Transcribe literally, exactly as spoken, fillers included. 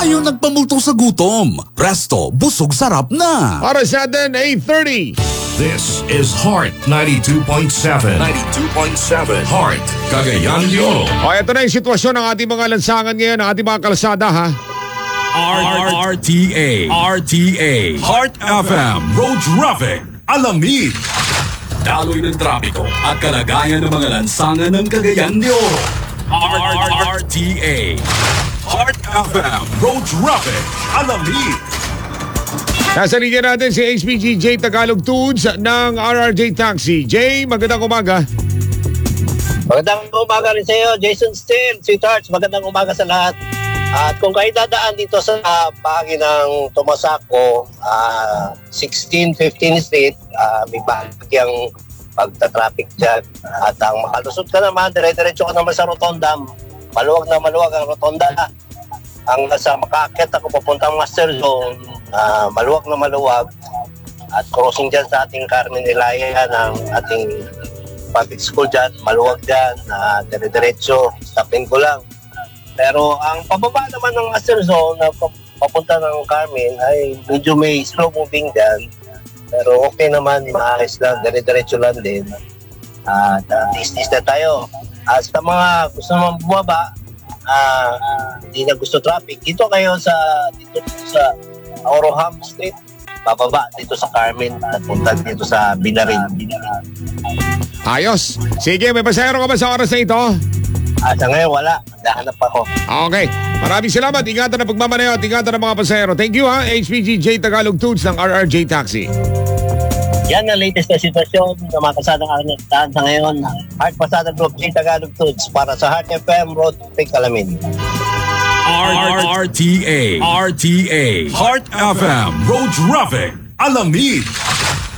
Ayaw nagpamulto sa gutom. Presto, busog sarap na. Para sa atin, eight thirty. This is Heart ninety-two point seven. ninety-two point seven. Heart, Cagayan de Oro. O, ito na yung sitwasyon ng ating mga lansangan ngayon, ng ating mga kalsada, ha? R T A. R T A. Heart F M. Road Traffic. Alamid. Daloy ng trapiko at kalagayan ng mga lansangan ng Cagayan de Oro. R T A. Heart F M. Road Traffic. Alamid. Nasa linya natin si H P G J Tagalog Tools ng R R J Taxi. Jay, magandang umaga. Magandang umaga rin sa iyo, Jason Steele, Sweethearts. Magandang umaga sa lahat. At kung kayo dadaan dito sa bahagi ng Tumasaco, uh, sixteen fifteen Street, uh, may bahagyang pagta-traffic dyan. At ang makalusot ka naman, dire-diretso ka naman sa Rotonda. Maluwag na maluwag ang Rotonda. Ang nasa makakit ako papuntang Master Zone, uh, maluwag na maluwag. At crossing dyan sa ating Carmen Ilaya ng ating public school dyan, maluwag dyan, uh, dire-diretso, stopin ko lang. Pero ang pababa naman ng Master Zone na papunta ng Carmen ay medyo may slow moving dyan. Pero okay naman, maayos lang, dire-diretso lang din. At uh, tis-tis na tayo. At sa mga gusto naman bumaba, uh, hindi na gusto traffic, dito kayo sa dito, dito sa Oroham Street, bababa dito sa Carmen at punta dito sa Binarin. Ayos. Sige, may pasahero ka ba sa oras na ito? At sa ngayon, wala. Dahanap pa ako. Okay. Maraming salamat. Ingatan na pagmamaneho at ingatan ng mga pasahero. Thank you, ha. H P G J Tagalog Tools ng R R J Taxi. Yan ang latest na sitwasyon ng mga kasadang arnestahan sa ngayon. Heart Pasada Group J Tagalog Tools para sa Heart F M Road Traffic Alamid. R T A. R T A. Heart F M. Road Traffic. Alamid.